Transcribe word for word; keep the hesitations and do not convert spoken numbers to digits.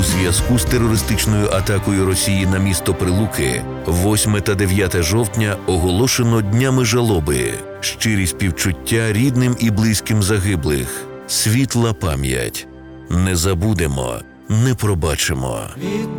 зв'язку з терористичною атакою Росії на місто Прилуки восьме та дев'яте жовтня оголошено днями жалоби. Щирі співчуття рідним і близьким загиблих. Світла пам'ять. Не забудемо, не пробачимо.